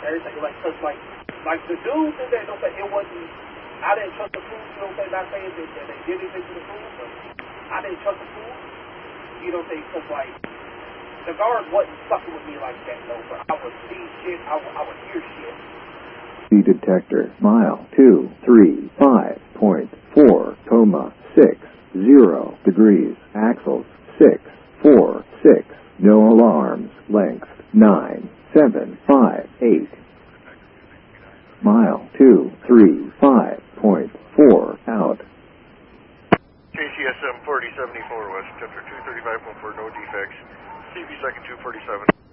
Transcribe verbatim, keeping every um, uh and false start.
everything. Like, cause like, like the dude said that, you know what I'm saying, it wasn't, I didn't trust the food, you know what I'm saying, not saying that, that they did anything to the food, but I didn't trust the food, you know what I'm saying, cause like, the guard wasn't fucking with me like that, though, but I would see shit, I would, I would hear shit. Speed detector, mile two three five point four, coma six zero degrees, axles six four six, no alarms, length nine seven five eight. Mile two three five point four out. K C S M forty seventy-four West, temperature two thirty-five point four, no defects. C B second two forty-seven.